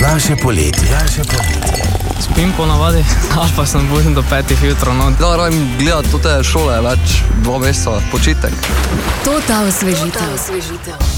Daljše poletje. Spim po navadi, ali pa sem budim do 5 jutra. No. Ja, radim gledati te šole več 2 meseca, počitek. To ta osvežitev.